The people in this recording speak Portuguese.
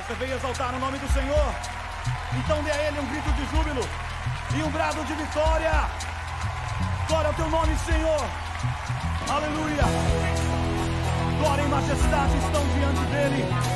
Você veio exaltar o nome do Senhor? Então dê a Ele um grito de júbilo e um brado de vitória. Glória ao teu nome, Senhor. Aleluia. Glória e majestade estão diante dele.